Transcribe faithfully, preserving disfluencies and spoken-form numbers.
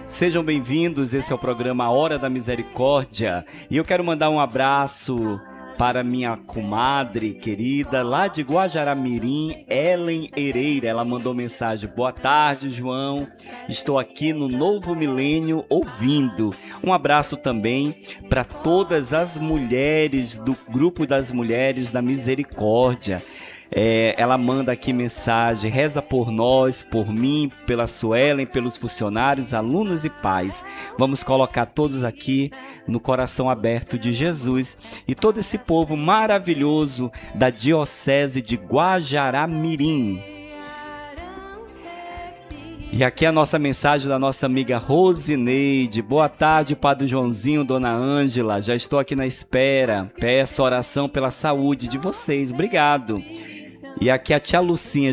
Sejam bem-vindos, esse é o programa A Hora da Misericórdia e eu quero mandar um abraço para minha comadre querida lá de Guajará-Mirim, Ellen Ereira. Ela mandou mensagem: boa tarde, João, estou aqui no Novo Milênio ouvindo. Um abraço também para todas as mulheres do Grupo das Mulheres da Misericórdia. É, ela manda aqui mensagem: reza por nós, por mim, pela Suelen, pelos funcionários, alunos e pais. Vamos colocar todos aqui no coração aberto de Jesus e todo esse povo maravilhoso da Diocese de Guajará-Mirim. E aqui a nossa mensagem da nossa amiga Rosineide. Boa tarde, Padre Joãozinho, Dona Ângela. Já estou aqui na espera. Peço oração pela saúde de vocês. Obrigado. E aqui a tia Lucinha.